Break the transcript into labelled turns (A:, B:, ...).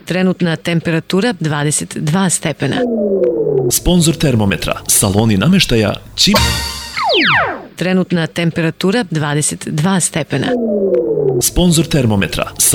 A: Trenutna temperatura 22 stepena.
B: Sponzor termometra, saloni nameštaja Ćip.
A: Trenutna temperatura 22 stepena.
B: Sponzor termometra,